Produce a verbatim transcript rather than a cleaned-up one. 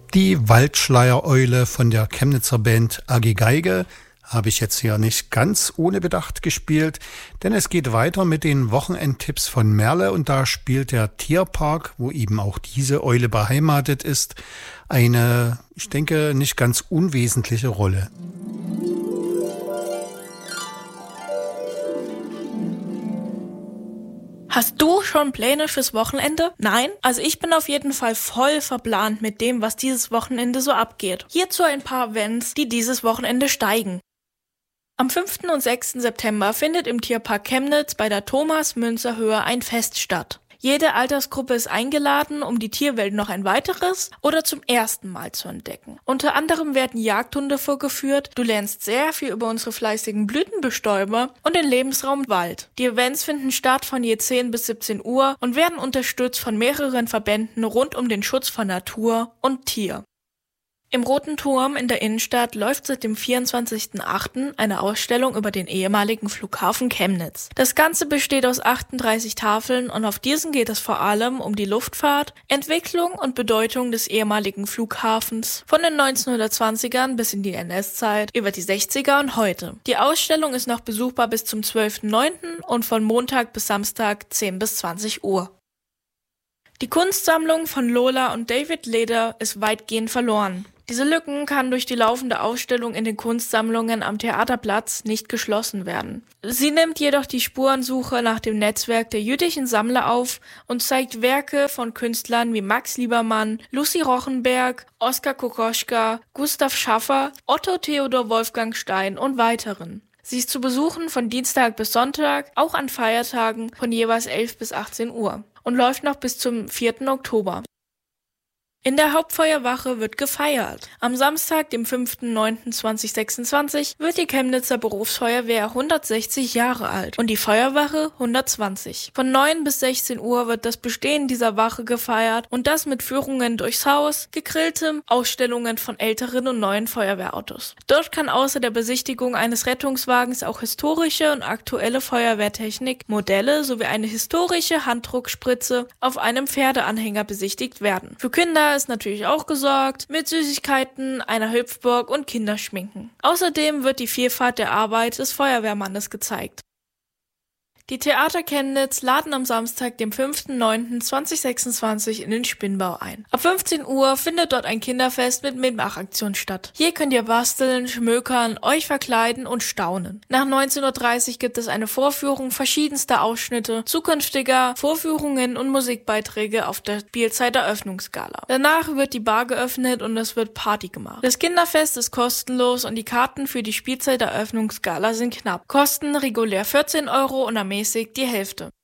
Die Waldschleiereule von der Chemnitzer Band A G Geige habe ich jetzt hier nicht ganz ohne Bedacht gespielt, denn es geht weiter mit den Wochenendtipps von Merle und da spielt der Tierpark, wo eben auch diese Eule beheimatet ist, eine, ich denke, nicht ganz unwesentliche Rolle. Hast du schon Pläne fürs Wochenende? Nein? Also ich bin auf jeden Fall voll verplant mit dem, was dieses Wochenende so abgeht. Hierzu ein paar Events, die dieses Wochenende steigen. Am fünften und sechsten September findet im Tierpark Chemnitz bei der Thomas-Münzer-Höhe ein Fest statt. Jede Altersgruppe ist eingeladen, um die Tierwelt noch ein weiteres oder zum ersten Mal zu entdecken. Unter anderem werden Jagdhunde vorgeführt, du lernst sehr viel über unsere fleißigen Blütenbestäuber und den Lebensraum Wald. Die Events finden statt von je zehn bis siebzehn Uhr und werden unterstützt von mehreren Verbänden rund um den Schutz von Natur und Tier. Im Roten Turm in der Innenstadt läuft seit dem vierundzwanzigsten achten eine Ausstellung über den ehemaligen Flughafen Chemnitz. Das Ganze besteht aus achtunddreißig Tafeln und auf diesen geht es vor allem um die Luftfahrt, Entwicklung und Bedeutung des ehemaligen Flughafens von den neunzehnhundertzwanzigern bis in die N S-Zeit, über die sechziger und heute. Die Ausstellung ist noch besuchbar bis zum zwölften neunten und von Montag bis Samstag zehn bis zwanzig Uhr. Die Kunstsammlung von Lola und David Leder ist weitgehend verloren. Diese Lücken kann durch die laufende Ausstellung in den Kunstsammlungen am Theaterplatz nicht geschlossen werden. Sie nimmt jedoch die Spurensuche nach dem Netzwerk der jüdischen Sammler auf und zeigt Werke von Künstlern wie Max Liebermann, Lucy Rochenberg, Oskar Kokoschka, Gustav Schaffer, Otto Theodor Wolfgang Stein und weiteren. Sie ist zu besuchen von Dienstag bis Sonntag, auch an Feiertagen von jeweils elf bis achtzehn Uhr und läuft noch bis zum vierten Oktober. In der Hauptfeuerwache wird gefeiert. Am Samstag, dem fünften neunten zweitausendsechsundzwanzig, wird die Chemnitzer Berufsfeuerwehr hundertsechzig Jahre alt und die Feuerwache hundertzwanzig. Von neun bis sechzehn Uhr wird das Bestehen dieser Wache gefeiert und das mit Führungen durchs Haus, gegrilltem, Ausstellungen von älteren und neuen Feuerwehrautos. Dort kann außer der Besichtigung eines Rettungswagens auch historische und aktuelle Feuerwehrtechnik, Modelle sowie eine historische Handdruckspritze auf einem Pferdeanhänger besichtigt werden. Für Kinder ist natürlich auch gesorgt, mit Süßigkeiten, einer Hüpfburg und Kinderschminken. Außerdem wird die Vielfalt der Arbeit des Feuerwehrmannes gezeigt. Die Theater Chemnitz laden am Samstag, dem fünften neunten zweitausendsechsundzwanzig in den Spinnbau ein. Ab fünfzehn Uhr findet dort ein Kinderfest mit Mitmachaktion statt. Hier könnt ihr basteln, schmökern, euch verkleiden und staunen. Nach neunzehn Uhr dreißig gibt es eine Vorführung verschiedenster Ausschnitte, zukünftiger Vorführungen und Musikbeiträge auf der Spielzeiteröffnungsgala. Danach wird die Bar geöffnet und es wird Party gemacht. Das Kinderfest ist kostenlos und die Karten für die Spielzeiteröffnungsgala sind knapp. Kosten regulär vierzehn Euro und am die Hälfte.